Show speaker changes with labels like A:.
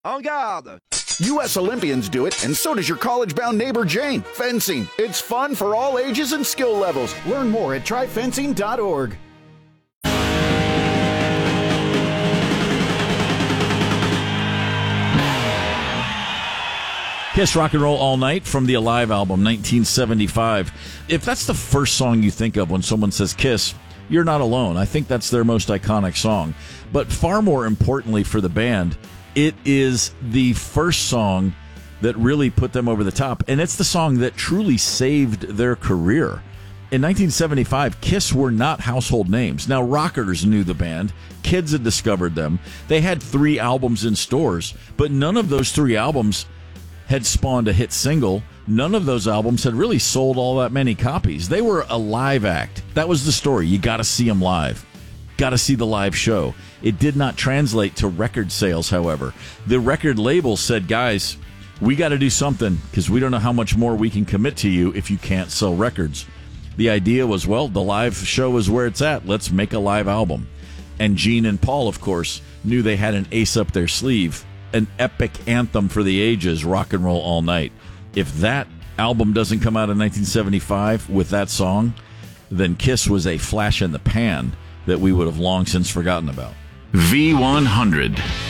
A: En garde!
B: U.S. Olympians do it, and so does your college-bound neighbor Jane. Fencing. It's fun for all ages and skill levels. Learn more at tryfencing.org.
C: Kiss Rock and Roll All Night from the Alive album, 1975. If that's the first song you think of when someone says Kiss, you're not alone. I think that's their most iconic song. But far more importantly for the band, it is the first song that really put them over the top. And it's the song that truly saved their career. In 1975, Kiss were not household names. Now, rockers knew the band. Kids had discovered them. They had 3 albums in stores, but none of those 3 albums had spawned a hit single. None of those albums had really sold all that many copies. They were a live act. That was the story. You got to see them live. Got to see the live show. It did not translate to record sales, however. The record label said, guys, we got to do something because we don't know how much more we can commit to you if you can't sell records. The idea was, well, the live show is where it's at. Let's make a live album. And Gene and Paul, of course, knew they had an ace up their sleeve. An epic anthem for the ages, Rock and Roll All Night. If that album doesn't come out in 1975 with that song, then Kiss was a flash in the pan that we would have long since forgotten about.
D: V100.